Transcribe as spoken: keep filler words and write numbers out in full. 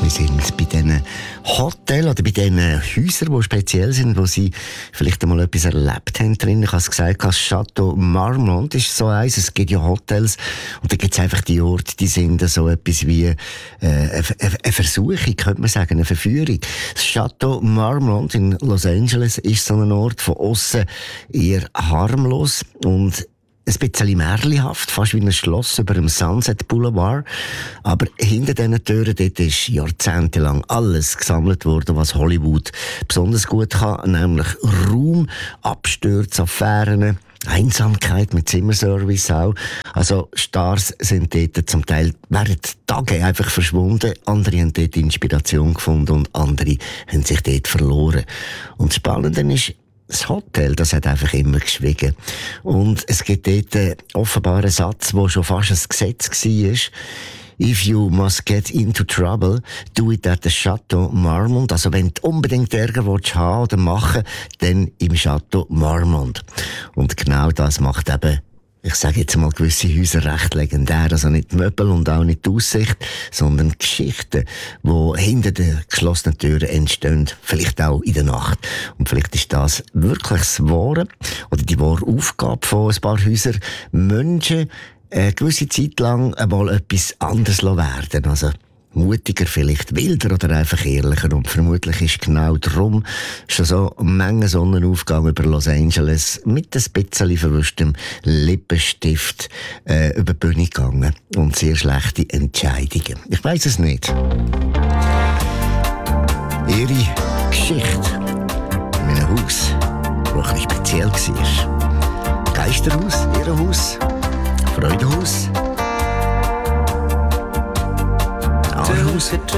Wir sind bei diesen Hotels oder bei diesen Häusern, die speziell sind, wo sie vielleicht einmal etwas erlebt haben drin. Ich habe es gesagt, das Château Marmont ist so eins. Es gibt ja Hotels und da gibt es einfach die Orte, die sind so etwas wie äh, eine, eine Versuchung, könnte man sagen, eine Verführung. Das Château Marmont in Los Angeles ist so ein Ort, von aussen eher harmlos und ein bisschen märchenhaft, fast wie ein Schloss über dem Sunset Boulevard. Aber hinter diesen Türen dort ist jahrzehntelang alles gesammelt worden, was Hollywood besonders gut kann, nämlich Ruhm, Abstürze, Affären, Einsamkeit mit Zimmerservice auch. Also Stars sind dort zum Teil während Tage einfach verschwunden. Andere haben dort Inspiration gefunden und andere haben sich dort verloren. Und das Spannende ist, das Hotel, das hat einfach immer geschwiegen. Und es gibt dort äh, offenbar einen Satz, der schon fast ein Gesetz war. If you must get into trouble, do it at the Château Marmont. Also wenn du unbedingt Ärger willst haben oder machen, dann im Château Marmont. Und genau das macht eben, ich sage jetzt mal, gewisse Häuser recht legendär. Also nicht die Möbel und auch nicht die Aussicht, sondern Geschichten, die hinter den geschlossenen Türen entstehen. Vielleicht auch in der Nacht. Und vielleicht ist das wirklich das Wahre oder die wahre Aufgabe von ein paar Häusern, Menschen eine gewisse Zeit lang einmal etwas anderes werden. Also mutiger, vielleicht wilder oder einfach ehrlicher. Und vermutlich ist genau darum schon so eine Menge Sonnenaufgang über Los Angeles mit ein bisschen verwuschtem Lippenstift äh, über die Bühne gegangen. Und sehr schlechte Entscheidungen. Ich weiss es nicht. Ihre Geschichte in einem Haus, das ein bisschen speziell war. Geisterhaus, Ihr Haus, Freudehaus. Haus.